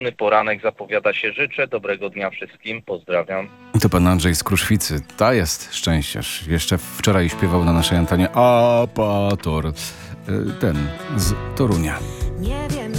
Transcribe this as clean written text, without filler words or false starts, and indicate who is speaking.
Speaker 1: Poranek zapowiada się. Życzę dobrego dnia wszystkim. Pozdrawiam.
Speaker 2: To pan Andrzej z Kruszwicy. Ta jest szczęściarz. Jeszcze wczoraj śpiewał na naszej antenie Apator. Ten z Torunia.